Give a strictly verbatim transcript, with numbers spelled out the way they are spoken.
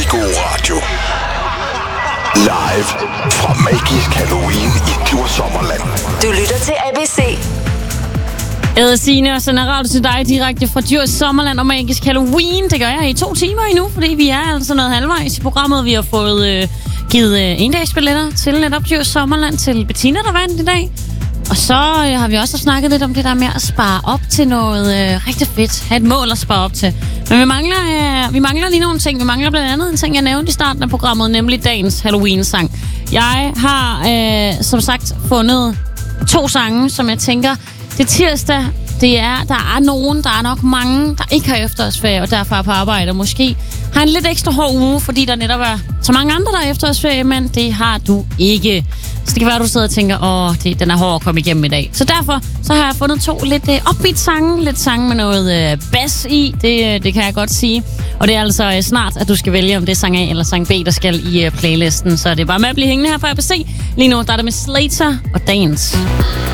god radio. Live fra Magisk Halloween i Djurs Sommerland. Du lytter til A B C. Jeg hedder Signe, og sender radio til dig direkte fra Djurs Sommerland og Magisk Halloween. Det gør jeg i to timer endnu, fordi vi er altså noget halvvejs i programmet. Vi har fået øh, givet øh, endagsbilletter til netop Djurs Sommerland til Bettina, der vandt i dag. Og så øh, har vi også snakket lidt om det der med at spare op til noget øh, rigtig fedt. Ha' et mål at spare op til. Men vi mangler, øh, vi mangler lige nogle ting. Vi mangler blandt andet en ting, jeg nævnte i starten af programmet, nemlig dagens Halloween-sang. Jeg har øh, som sagt fundet to sange, som jeg tænker, det er tirsdag. Det er, der er nogen, der er nok mange, der ikke har efterårsferie, og derfor er på arbejde, og måske har en lidt ekstra hård uge, fordi der netop er så mange andre, der har efterårsferie, men det har du ikke. Så det kan være, at du sidder og tænker, åh, det, den er hård at komme igennem i dag. Så derfor så har jeg fundet to lidt uh, upbeat sange, lidt sange med noget uh, bass i, det, det kan jeg godt sige. Og det er altså uh, snart, at du skal vælge, om det er sang A eller sang B, der skal i uh, playlisten. Så det er bare med at blive hængende her fra A B C. Lige nu der er det med Slater og Dance.